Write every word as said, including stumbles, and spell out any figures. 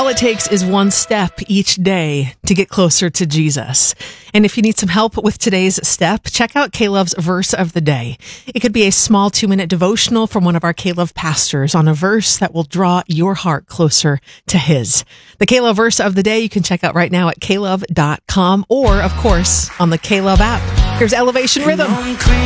All it takes is one step each day to get closer to Jesus. And if you need some help with today's step, check out K-Love's Verse of the Day. It could be a small two-minute devotional from one of our K-Love pastors on a verse that will draw your heart closer to his. The K-Love Verse of the Day you can check out right now at K love dot com or, of course, on the K-Love app. Here's Elevation Rhythm.